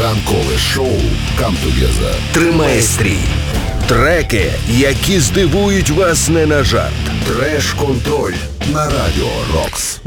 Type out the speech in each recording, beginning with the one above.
Ранкове шоу «Come Together» тримає стрій. Треки, які здивують вас не на жарт. Треш-контроль на Радіо Рокс.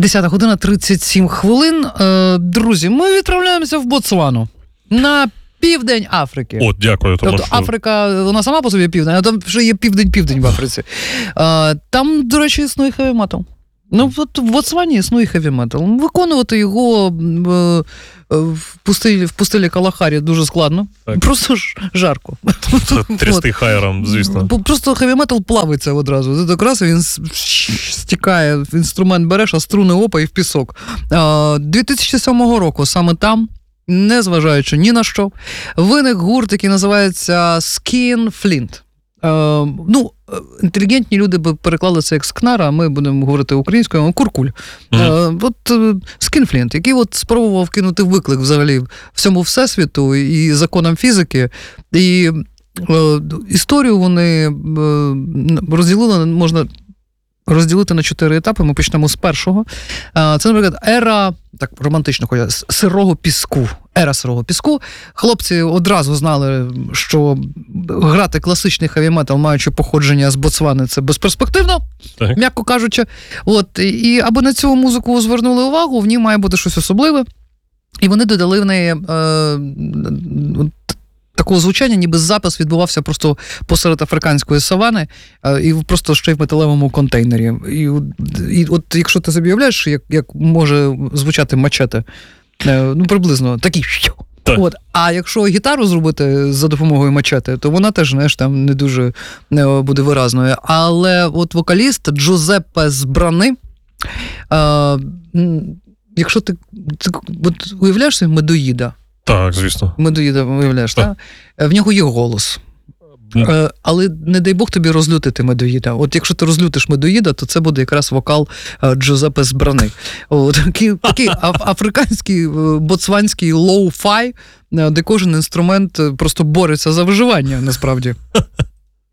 10:37. Друзі, ми відправляємося в Ботсвану. На південь Африки. От, дякую. Тобто Африка, вона сама по собі південь, а там вже є південь в Африці. Там, до речі, існує хеві-метал. Ну, от в Ботсвані існує хеві-метал. Виконувати його в пустелі Калахарі дуже складно. Так. Просто жарко. Трясти хайром, звісно. Просто хеві-метал плавиться одразу. Ти так раз, він стікає, інструмент береш, а струни опа і в пісок. 2007 року саме там, незважаючи ні на що, виник гурт, який називається Skinflint. Інтелігентні люди б переклали це як скнара, а ми будемо говорити українською, куркуль. Skinflint, який спробував кинути виклик взагалі всьому всесвіту і законам фізики. І історію вони розділили, можна розділити на 4 етапи. Ми почнемо з першого. Це, наприклад, ера, так романтично ходять, сирого піску. Ера сирого піску. Хлопці одразу знали, що грати класичний хеві-метал, маючи походження з Ботсвани, це безперспективно, так, м'яко кажучи. І аби на цю музику звернули увагу, в ній має бути щось особливе. І вони додали в неї такого звучання, ніби запис відбувався просто посеред африканської савани і просто ще й в металевому контейнері. І от якщо ти собі уявляєш, як може звучати мачете, приблизно такий. А якщо гітару зробити за допомогою мачете, то вона теж, знаєш, там не дуже буде виразною. Але от вокаліст Джузеппе Збрани, якщо ти уявляєш собі Медоїда, так, звісно. Медоїда, виявляєш, так? В нього є голос. Але не дай Бог тобі розлютити Медоїда. От якщо ти розлютиш Медоїда, то це буде якраз вокал Джузеппе Збрани. Такий африканський, ботсванський лоу-фай, де кожен інструмент просто бореться за виживання, насправді.